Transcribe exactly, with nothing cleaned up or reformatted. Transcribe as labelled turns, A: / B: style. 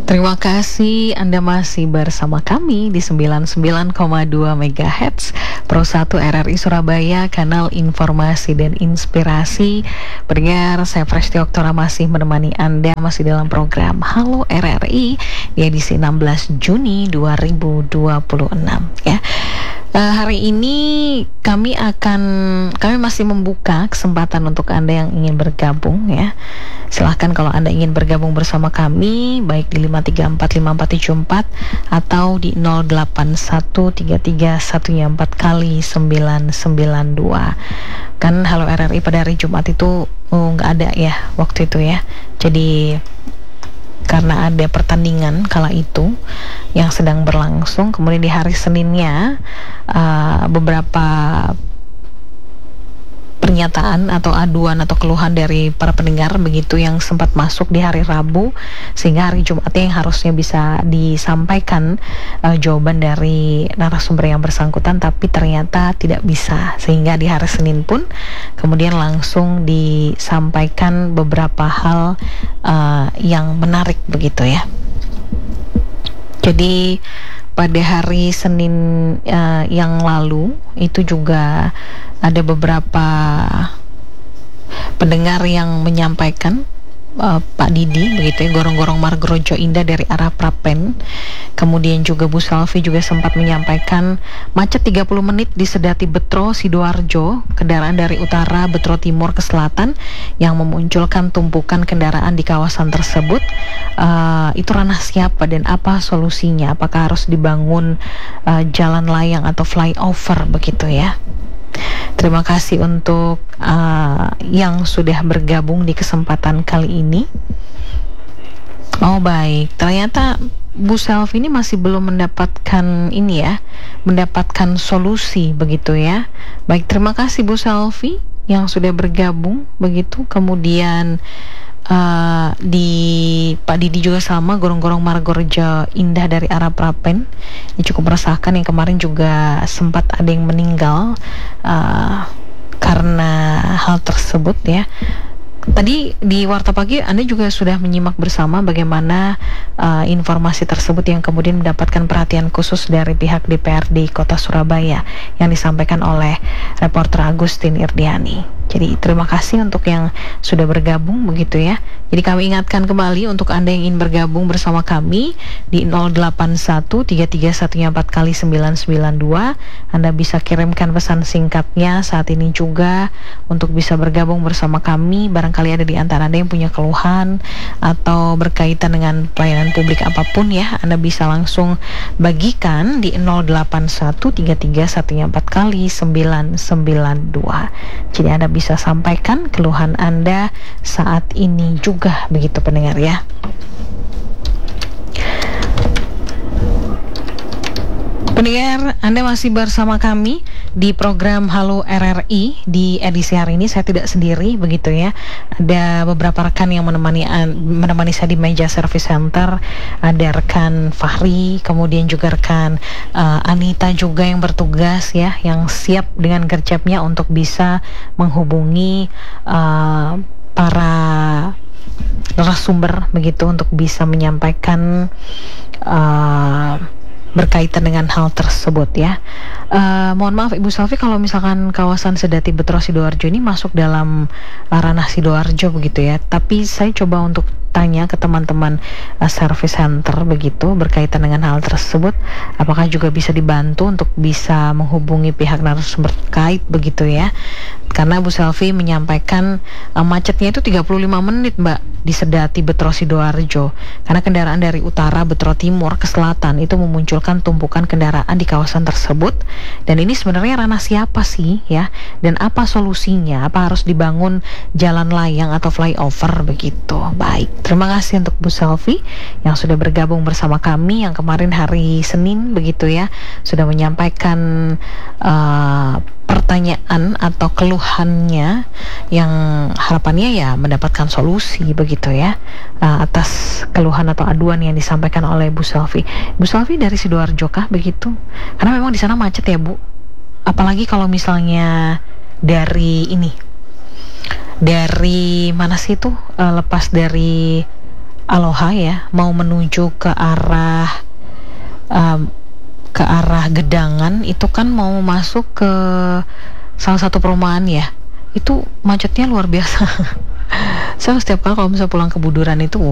A: Terima kasih Anda masih bersama kami di sembilan puluh sembilan koma dua megahertz Pro satu R R I Surabaya, kanal informasi dan inspirasi. Pendengar, saya Presti Oktora masih menemani Anda masih dalam program Halo R R I di edisi enam belas Juni dua ribu dua puluh enam ya. Uh, hari ini kami akan kami masih membuka kesempatan untuk Anda yang ingin bergabung ya. Silahkan kalau Anda ingin bergabung bersama kami baik di lima tiga empat lima empat tujuh empat atau di nol delapan satu tiga tiga satu empat kali sembilan sembilan dua. Kan Halo R R I pada hari Jumat itu oh, nggak ada ya waktu itu ya. Jadi karena ada pertandingan kala itu yang sedang berlangsung, kemudian di hari Seninnya uh, beberapa pernyataan atau aduan atau keluhan dari para pendengar begitu yang sempat masuk di hari Rabu, sehingga hari Jumatnya yang harusnya bisa disampaikan uh, jawaban dari narasumber yang bersangkutan, tapi ternyata tidak bisa, sehingga di hari Senin pun kemudian langsung disampaikan beberapa hal uh, yang menarik begitu ya. Jadi pada hari Senin uh, yang lalu itu juga ada beberapa pendengar yang menyampaikan uh, Pak Didi begitu ya, gorong-gorong Margorejo Indah dari arah Prapen. Kemudian juga Bu Salvi juga sempat menyampaikan macet tiga puluh menit di Sedati Betro Sidoarjo, kendaraan dari utara Betro Timur ke selatan yang memunculkan tumpukan kendaraan di kawasan tersebut. Uh, itu ranah siapa dan apa solusinya? Apakah harus dibangun uh, jalan layang atau flyover begitu ya? Terima kasih untuk uh, yang sudah bergabung di kesempatan kali ini. Oh baik, ternyata Bu Selvi ini masih belum mendapatkan ini ya, mendapatkan solusi begitu ya. Baik, terima kasih Bu Selvi yang sudah bergabung begitu. Kemudian Uh, di Pak Didi juga sama, gorong-gorong Margorejo Indah dari arah Prapen. Ini cukup meresahkan, yang kemarin juga sempat ada yang meninggal uh, karena hal tersebut ya. Tadi di Warta Pagi Anda juga sudah menyimak bersama bagaimana uh, informasi tersebut yang kemudian mendapatkan perhatian khusus dari pihak D P R D Kota Surabaya yang disampaikan oleh reporter Agustin Irdiani. Jadi terima kasih untuk yang sudah bergabung begitu ya. Jadi kami ingatkan kembali untuk Anda yang ingin bergabung bersama kami di nol delapan satu tiga tiga satu empat kali sembilan sembilan dua. Anda bisa kirimkan pesan singkatnya saat ini juga untuk bisa bergabung bersama kami. Barangkali ada di antara Anda yang punya keluhan atau berkaitan dengan pelayanan publik apapun ya, Anda bisa langsung bagikan di nol delapan satu tiga tiga satu empat kali sembilan sembilan dua. Jadi Anda bisa sampaikan keluhan Anda saat ini juga begitu pendengar ya. Pendengar, Anda masih bersama kami di program Halo R R I. Di edisi hari ini saya tidak sendiri begitu ya. Ada beberapa rekan yang menemani menemani saya di meja service center. Ada rekan Fahri, kemudian juga rekan uh, Anita juga yang bertugas ya, yang siap dengan gercepnya untuk bisa menghubungi uh, para narasumber begitu untuk bisa menyampaikan uh, berkaitan dengan hal tersebut ya. Uh, mohon maaf Ibu Salvi kalau misalkan kawasan Sedati Betro Sidoarjo ini masuk dalam uh, ranah Sidoarjo begitu ya. Tapi saya coba untuk tanya ke teman-teman uh, service center begitu berkaitan dengan hal tersebut, apakah juga bisa dibantu untuk bisa menghubungi pihak narasumber terkait begitu ya. Karena Bu Selvi menyampaikan uh, macetnya itu tiga puluh lima menit Mbak di Sedati Betro Sidoarjo, karena kendaraan dari utara Betro Timur ke selatan itu memunculkan tumpukan kendaraan di kawasan tersebut. Dan ini sebenarnya ranah siapa sih ya, dan apa solusinya? Apa harus dibangun jalan layang atau flyover begitu? Baik, terima kasih untuk Bu Selvi yang sudah bergabung bersama kami, yang kemarin hari Senin begitu ya sudah menyampaikan uh, pertanyaan atau keluhannya yang harapannya ya mendapatkan solusi begitu ya uh, atas keluhan atau aduan yang disampaikan oleh Bu Selvi. Bu Selvi dari Sidoarjo kah begitu? Karena memang di sana macet ya Bu. Apalagi kalau misalnya dari ini, dari mana sih itu uh, lepas dari Aloha ya, mau menuju ke arah um, ke arah Gedangan, itu kan mau masuk ke salah satu perumahan ya, itu macetnya luar biasa. Saya setiap kali kalau misalnya pulang ke Buduran itu